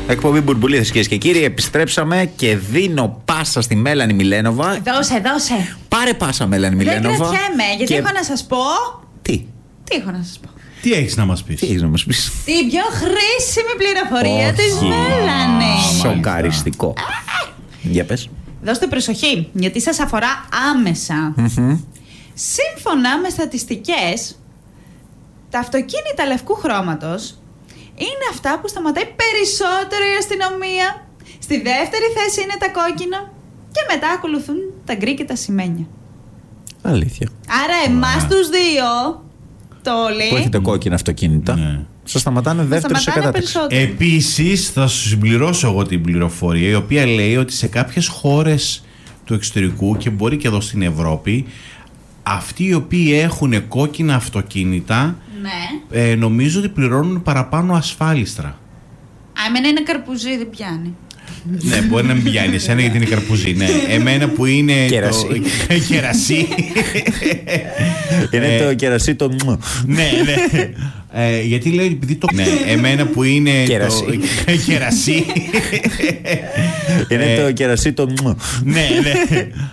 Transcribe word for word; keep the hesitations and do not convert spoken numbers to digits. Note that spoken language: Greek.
Εκπομπή Μπουρμπουλίδες, κυρίες και κύριοι. Επιστρέψαμε και δίνω πάσα στη Μέλανη Μιλένοβα. Δώσε, δώσε. Πάρε πάσα, Μέλανη Μιλένοβα. Δεν κρατιέμαι, γιατί και... έχω να σας πω. Τι. Τι έχω να σας πω. Τι έχεις να μας πεις? Τι έχεις να μας πεις? Την πιο χρήσιμη πληροφορία Όχι. της Μέλανη. Σοκαριστικό. Για πες. Δώστε προσοχή, γιατί σας αφορά άμεσα. Mm-hmm. Σύμφωνα με στατιστικές, τα αυτοκίνητα λευκού χρώματος είναι αυτά που σταματάει περισσότερο η αστυνομία. Στη δεύτερη θέση είναι τα κόκκινα και μετά ακολουθούν τα γκρι και τα σημαίνια. Αλήθεια. Άρα εμάς τους δύο, Τόλι, Που έχετε κόκκινα αυτοκίνητα, Ναι. σας σταματάνε δεύτερο σε σταματάνε κατάταξη. περισσότερο. Επίσης θα σου συμπληρώσω εγώ την πληροφορία, η οποία λέει ότι σε κάποιες χώρες του εξωτερικού και μπορεί και εδώ στην Ευρώπη, αυτοί οι οποίοι έχουν κόκκινα αυτοκίνητα, Ναι. ε, νομίζω ότι πληρώνουν παραπάνω ασφάλιστρα. Α, εμένα είναι καρπουζί, δεν πιάνει. Ναι, μπορεί να μην πιάνει εσένα γιατί είναι καρπουζί. Ναι. Εμένα που είναι. Κερασί. Το... κερασί. Είναι το κερασί το. Ναι, ναι. Ε, γιατί λέει επειδή το. Ναι, εμένα που είναι. Κερασί. Το... κερασί. Είναι το κερασί το. Ναι, ναι.